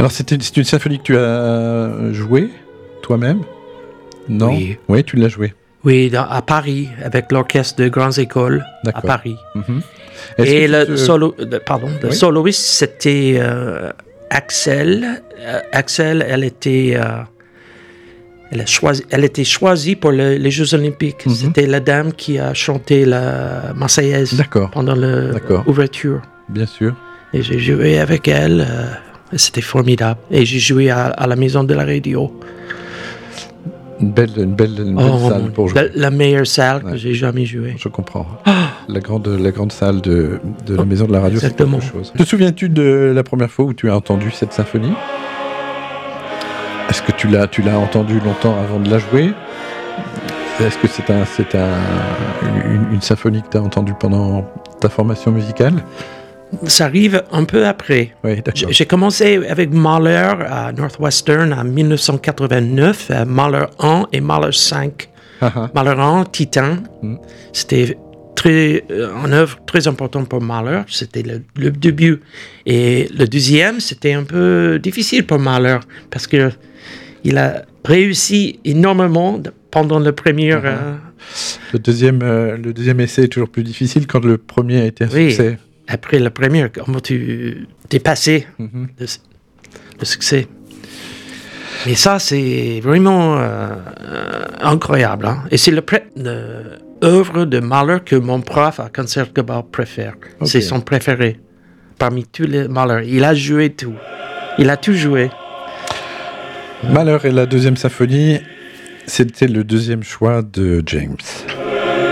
Alors c'est une symphonie que tu as jouée toi-même? Non? Oui, tu l'as jouée. Oui, à Paris, avec l'orchestre de Grandes Écoles, à Paris. Mm-hmm. Et le soloiste, c'était Axel. Axel, elle était choisie pour les Jeux Olympiques. Mm-hmm. C'était la dame qui a chanté la Marseillaise pendant l'ouverture. Bien sûr. Et j'ai joué avec elle. C'était formidable. Et j'ai joué à la Maison de la Radio. Une belle salle pour jouer. La meilleure salle que j'ai jamais jouée. Je comprends. La grande salle de la Maison de la Radio, exactement. C'est quelque chose. Te souviens-tu de la première fois où tu as entendu cette symphonie? Est-ce que tu l'as entendue longtemps avant de la jouer? Est-ce que c'est une symphonie que tu as entendue pendant ta formation musicale? Ça arrive un peu après. Oui, d'accord. J'ai commencé avec Mahler à Northwestern en 1989, Mahler 1 et Mahler 5. Mahler 1, Titan, c'était une œuvre très importante pour Mahler, c'était le début. Et le deuxième, c'était un peu difficile pour Mahler, parce qu'il a réussi énormément pendant le premier... Le deuxième essai est toujours plus difficile quand le premier a été un succès. Après la première, comment tu t'es passé le succès. Mais ça, c'est vraiment incroyable. Hein? Et c'est l'œuvre de Mahler que mon prof à Concertgebouw préfère. Okay. C'est son préféré parmi tous les Mahler. Il a joué tout. Il a tout joué. Mahler et la deuxième symphonie, c'était le deuxième choix de James.